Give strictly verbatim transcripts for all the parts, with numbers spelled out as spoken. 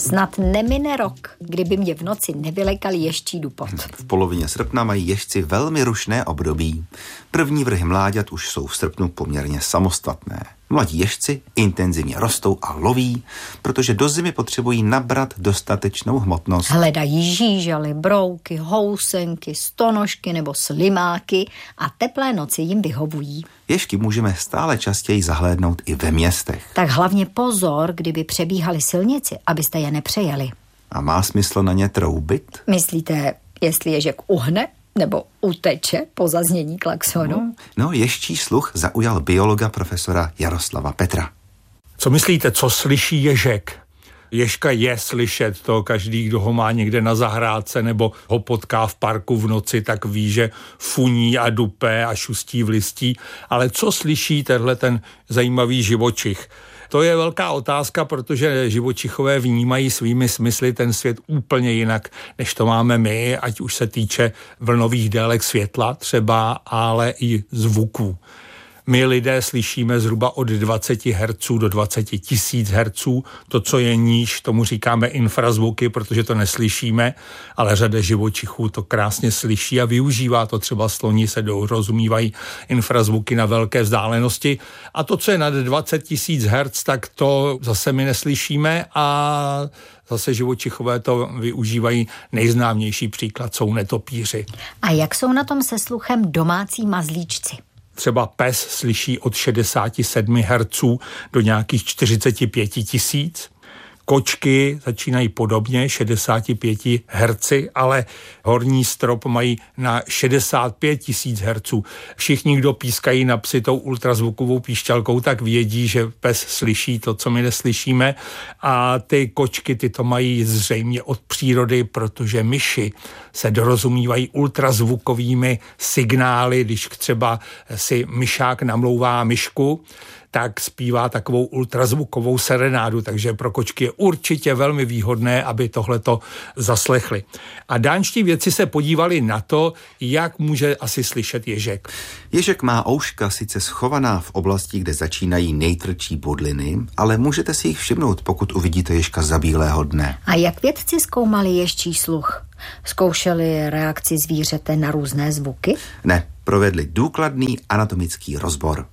Snad nemine rok, kdyby mě v noci nevylekal ještí dupot. V polovině srpna mají ježci velmi rušné období. První vrhy mláďat už jsou v srpnu poměrně samostatné. Mladí ježci intenzivně rostou a loví, protože do zimy potřebují nabrat dostatečnou hmotnost. Hledají žížaly, brouky, housenky, stonožky nebo slimáky a teplé noci jim vyhovují. Ježky můžeme stále častěji zahlédnout i ve městech. Tak hlavně pozor, kdyby přebíhali silnici, abyste je nepřejeli. A má smysl na ně troubit? Myslíte, jestli ježek uhne nebo uteče po zaznění klaxonu? No, no ježčí sluch zaujal biologa profesora Jaroslava Petra. Co myslíte, co slyší ježek? Ježka je slyšet, to každý, kdo ho má někde na zahrádce nebo ho potká v parku v noci, tak ví, že funí a dupe a šustí v listí. Ale co slyší tenhle ten zajímavý živočich? To je velká otázka, protože živočichové vnímají svými smysly ten svět úplně jinak, než to máme my, ať už se týče vlnových délek světla třeba, ale i zvuků. My lidé slyšíme zhruba od dvacet hertzů do dvacet tisíc hertzů. To, co je níž, tomu říkáme infrazvuky, protože to neslyšíme, ale řada živočichů to krásně slyší a využívá to. Třeba sloni se dorozumívají infrazvuky na velké vzdálenosti. A to, co je nad dvacet tisíc hertzů, tak to zase my neslyšíme a zase živočichové to využívají. Nejznámější příklad jsou netopíři. A jak jsou na tom se sluchem domácí mazlíčci? Třeba pes slyší od šedesát sedm hertzů do nějakých čtyřicet pět tisíc. Kočky začínají podobně, šedesát pět hertzů, ale horní strop mají na šedesát pět tisíc hertzů. Všichni, kdo pískají na psy tou ultrazvukovou píšťalkou, tak vědí, že pes slyší to, co my neslyšíme. A ty kočky, ty to mají zřejmě od přírody, protože myši se dorozumívají ultrazvukovými signály, když třeba si myšák namlouvá myšku, tak zpívá takovou ultrazvukovou serenádu, takže pro kočky je určitě velmi výhodné, aby tohleto zaslechli. A dánští vědci se podívali na to, jak může asi slyšet ježek. Ježek má ouška sice schovaná v oblasti, kde začínají nejtvrdší bodliny, ale můžete si jich všimnout, pokud uvidíte ježka za bílého dne. A jak vědci zkoumali ježčí sluch? Zkoušeli reakci zvířete na různé zvuky? Ne, provedli důkladný anatomický rozbor.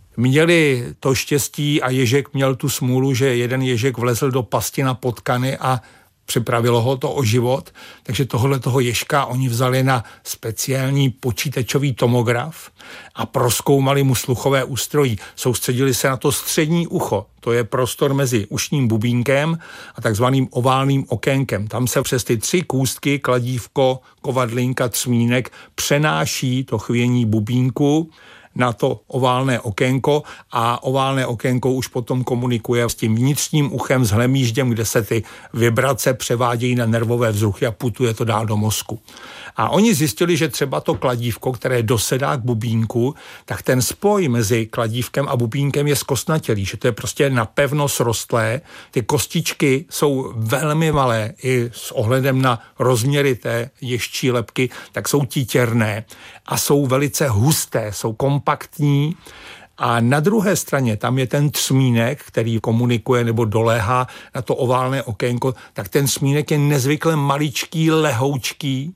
Měli to štěstí a ježek měl tu smůlu, že jeden ježek vlezl do pasti na potkany a připravilo ho to o život, takže tohle toho ježka oni vzali na speciální počítačový tomograf a prozkoumali mu sluchové ústrojí. Soustředili se na to střední ucho, to je prostor mezi ušním bubínkem a takzvaným oválným okénkem. Tam se přes ty tři kůstky, kladívko, kovadlinka, třmínek, přenáší to chvění bubínku na to oválné okénko a oválné okénko už potom komunikuje s tím vnitřním uchem, s hlemýžděm, kde se ty vibrace převádějí na nervové vzruchy a putuje to dál do mozku. A oni zjistili, že třeba to kladívko, které dosedá k bubínku, tak ten spoj mezi kladívkem a bubínkem je zkostnatělý, že to je prostě napevno srostlé. Ty kostičky jsou velmi malé i s ohledem na rozměry té ježčí lebky, tak jsou titěrné a jsou velice husté, jsou kompaktní. A na druhé straně tam je ten třmínek, který komunikuje nebo doléhá na to oválné okénko, tak ten třmínek je nezvykle maličký, lehoučký.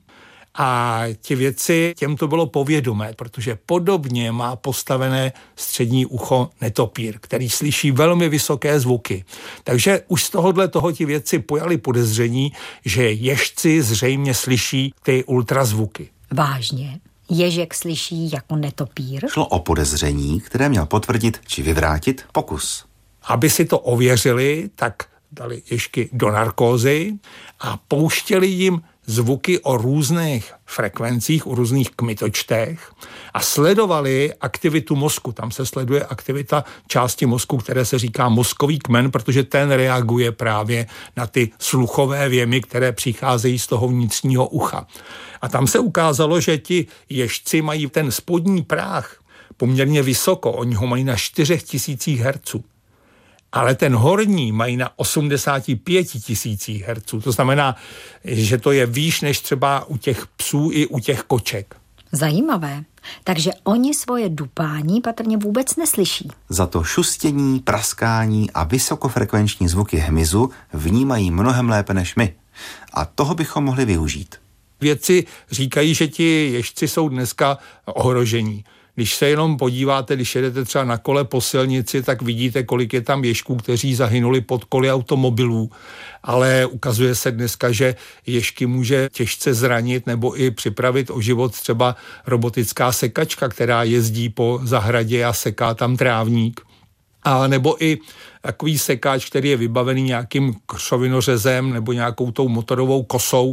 A ti vědci, těm to bylo povědomé, protože podobně má postavené střední ucho netopír, který slyší velmi vysoké zvuky. Takže už z tohohle toho ti vědci pojali podezření, že ježci zřejmě slyší ty ultrazvuky. Vážně? Ježek slyší jako netopír? Šlo o podezření, které měl potvrdit či vyvrátit pokus. Aby si to ověřili, tak dali ježky do narkózy a pouštěli jim zvuky o různých frekvencích, o různých kmitočtech a sledovali aktivitu mozku. Tam se sleduje aktivita části mozku, které se říká mozkový kmen, protože ten reaguje právě na ty sluchové věmy, které přicházejí z toho vnitřního ucha. A tam se ukázalo, že ti ježci mají ten spodní práh poměrně vysoko, oni ho mají na čtyřech tisících hertzů. Ale ten horní mají na osmdesát pět tisících hertzů. To znamená, že to je výš než třeba u těch psů i u těch koček. Zajímavé. Takže oni svoje dupání patrně vůbec neslyší. Za to šustění, praskání a vysokofrekvenční zvuky hmyzu vnímají mnohem lépe než my. A toho bychom mohli využít. Vědci říkají, že ti ježci jsou dneska ohrožení. Když se jenom podíváte, když jedete třeba na kole po silnici, tak vidíte, kolik je tam ježků, kteří zahynuli pod koly automobilů. Ale ukazuje se dneska, že ježky může těžce zranit nebo i připravit o život třeba robotická sekačka, která jezdí po zahradě a seká tam trávník. A nebo i takový sekáč, který je vybavený nějakým křovinořezem nebo nějakou tou motorovou kosou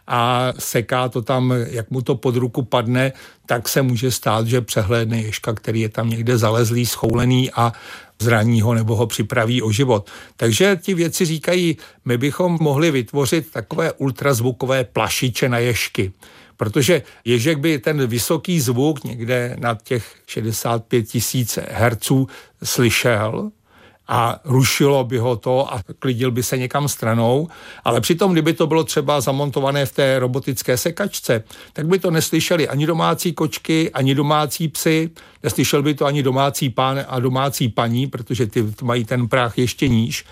a seká to tam, jak mu to pod ruku padne, tak se může stát, že přehlédne ježka, který je tam někde zalezlý, schoulený a zraní ho nebo ho připraví o život. Takže ti vědci říkají, my bychom mohli vytvořit takové ultrazvukové plašiče na ježky. Protože ježek by ten vysoký zvuk někde nad těch šedesát pět tisíc hertzů slyšel a rušilo by ho to a klidil by se někam stranou, ale přitom, kdyby to bylo třeba zamontované v té robotické sekačce, tak by to neslyšeli ani domácí kočky, ani domácí psy, neslyšel by to ani domácí pán a domácí paní, protože ty mají ten práh ještě níž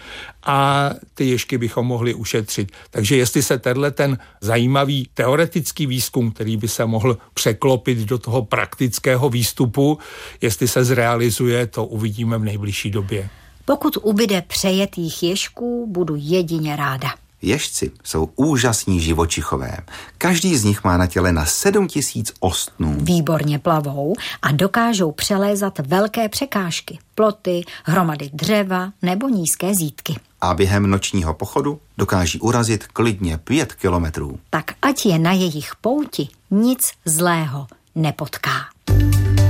a ty ježky bychom mohli ušetřit. Takže jestli se tenhle ten zajímavý teoretický výzkum, který by se mohl překlopit do toho praktického výstupu, jestli se zrealizuje, to uvidíme v nejbližší době. Pokud ubyde přejetých ježků, budu jedině ráda. Ježci jsou úžasní živočichové. Každý z nich má na těle na sedm tisíc ostnů. Výborně plavou a dokážou přelézat velké překážky, ploty, hromady dřeva nebo nízké zítky. A během nočního pochodu dokáží urazit klidně pět kilometrů. Tak ať je na jejich pouti nic zlého nepotká.